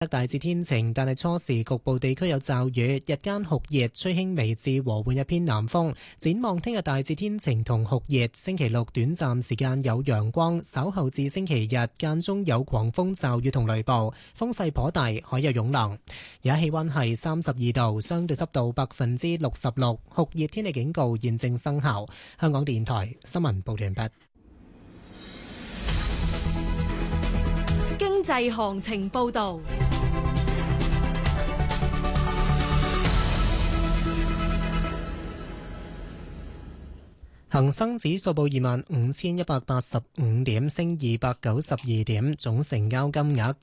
大致天晴，但係初時局部地區有驟雨，日間酷熱，吹輕微至和緩一偏南風。展望聽日大致天晴同酷熱，星期六短暫時間有陽光，稍後至星期日間中有狂風驟雨同雷暴，風勢頗大，海有湧浪。而家氣溫係32度，相對濕度66%，酷熱天氣警告現正生效。香港電台新聞報道完畢。 經濟行情報道。 恒生指數報25,185點，升292點，總成交金額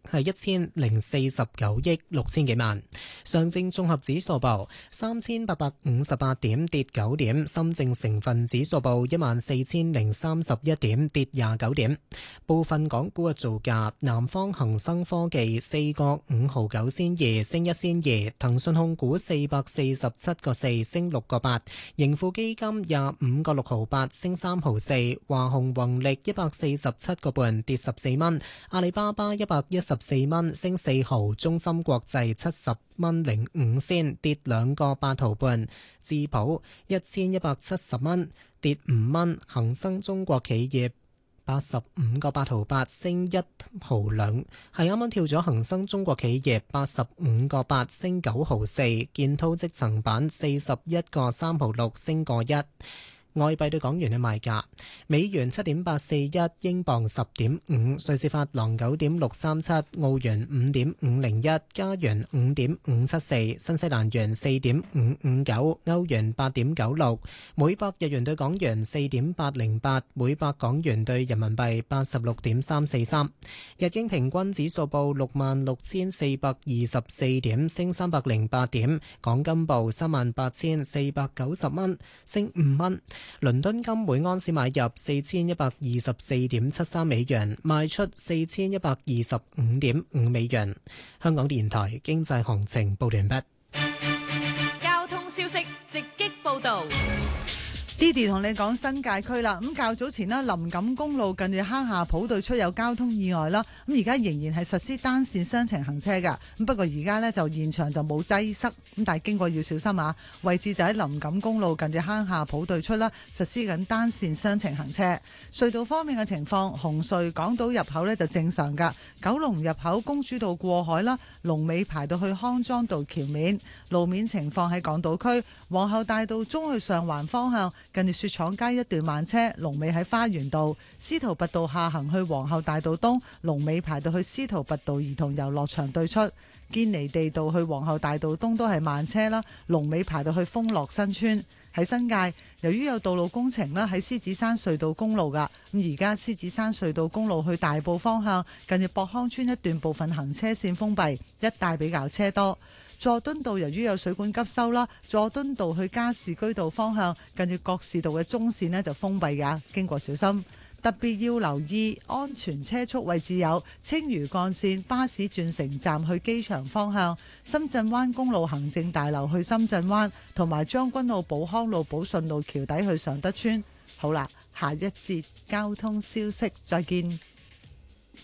1049億6千幾萬。上證綜合指數報3858點，跌9點。深證成分指數報14,031點，跌29點。部分港股嘅造價：南方恒生科技4個5毫9仙2，升1仙2；騰訊控股447個4，升6個8；盈富基金25個6毫8，升3毫4；華虹宏力147個半，跌14蚊；阿里巴巴114蚊，升4毫；中芯國際70蚊05仙，跌2個8毫半；智普1170蚊，跌5蚊；恒生中國企業85個8毫8，升1毫2，係啱啱跳咗恒生中國企業85個8，升9毫4；建滔積層板41個3毫6，升個1。外幣對港元嘅賣價：美元7.841，英鎊10.5，瑞士法郎9.637，澳元5.501，加元5.574，新西蘭元4.559，歐元8.96，每百日元對港元4.808，每百港元對人民幣86.343。日經平均指數報66,424點，升308點。港金報38,490蚊，升5蚊。倫敦金每安士買入4124.73美元，賣出4125.5美元。香港電台經濟行情報完畢。 交通消息直擊報道。 Didi 同你講新界區啦，咁較早前啦，林錦公路近住坑下埔對出有交通意外啦，咁而家仍然係實施單線雙程行車噶，咁不過而家呢，就現場就冇擠塞，咁但係經過要小心啊，位置就喺林錦公路近住坑下埔對出啦，實施緊單線雙程行車。隧道方面嘅情況，紅隧港島入口呢就正常噶，九龍入口公主道過海啦，龍尾排到去康莊道橋面。路面情況喺港島區皇后大道中去上環方向，近住雪廠街一段慢車，龍尾喺花園道；司徒拔道下行去皇后大道東，龍尾排到去司徒拔道兒童遊樂場對出；堅尼地道去皇后大道東都係慢車啦，龍尾排到去豐樂新村。喺新界，由於有道路工程啦，喺獅子山隧道公路噶，咁而家獅子山隧道公路去大埔方向，近住博康村一段部分行車線封閉，一帶比較車多。佐敦道由於有水管急修啦，佐敦道去加士居道方向近住覺士道嘅中線呢就封閉㗎，經過小心。特別要留意安全車速位置有青嶼幹線巴士轉乘站去機場方向、深圳灣公路行政大樓去深圳灣，同埋將軍澳寶康路寶順路橋底去尚德村。好啦，下一節交通消息再見。